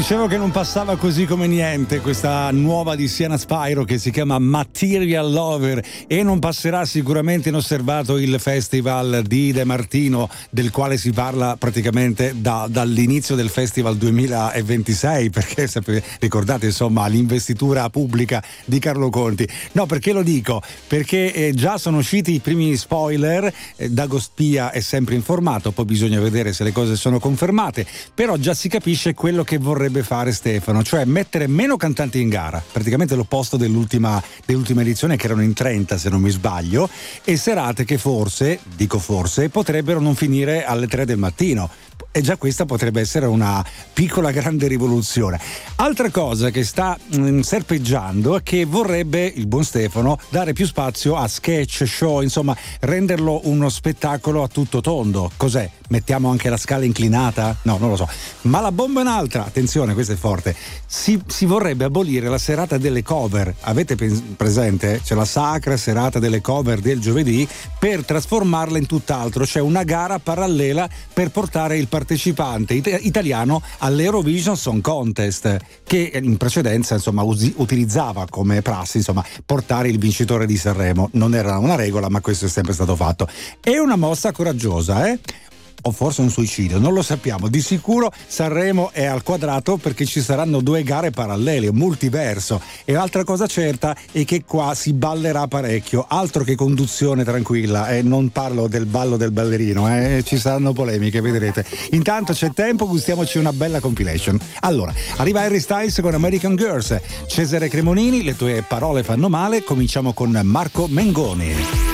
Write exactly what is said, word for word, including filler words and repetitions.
dicevo che non passava così come niente questa nuova di Siena Spyro che si chiama Material Lover, e non passerà sicuramente inosservato il festival di De Martino, del quale si parla praticamente da, dall'inizio del festival duemilaventisei, perché ricordate insomma l'investitura pubblica di Carlo Conti. No, perché lo dico? Perché eh, già sono usciti i primi spoiler, eh, Dagospia è sempre informato, poi bisogna vedere se le cose sono confermate, però già si capisce quello che vorrebbe fare Stefano, cioè mettere meno cantanti in gara, praticamente l'opposto dell'ultima, dell'ultima edizione, che erano in trenta se non mi sbaglio, e serate che forse, dico forse, potrebbero non finire alle tre del mattino. E già questa potrebbe essere una piccola grande rivoluzione. Altra cosa che sta mh, serpeggiando è che vorrebbe il buon Stefano dare più spazio a sketch, show, insomma renderlo uno spettacolo a tutto tondo. Cos'è? Mettiamo anche la scala inclinata? No, non lo so. Ma la bomba è un'altra, attenzione, questa è forte. Si, si vorrebbe abolire la serata delle cover. Avete presente? C'è la sacra serata delle cover del giovedì, per trasformarla in tutt'altro. C'è una gara parallela per portare il partecipante it- italiano all'Eurovision Song Contest, che in precedenza insomma usi- utilizzava come prassi insomma portare il vincitore di Sanremo. Non era una regola, ma questo è sempre stato fatto. È una mossa coraggiosa, eh? O forse un suicidio, non lo sappiamo. Di sicuro Sanremo è al quadrato, perché ci saranno due gare parallele, un multiverso. E l'altra cosa certa è che qua si ballerà parecchio, altro che conduzione tranquilla, e eh, non parlo del ballo del ballerino, eh, ci saranno polemiche, vedrete. Intanto c'è tempo, gustiamoci una bella compilation. Allora, arriva Harry Styles con American Girls, Cesare Cremonini, Le tue parole fanno male. Cominciamo con Marco Mengoni.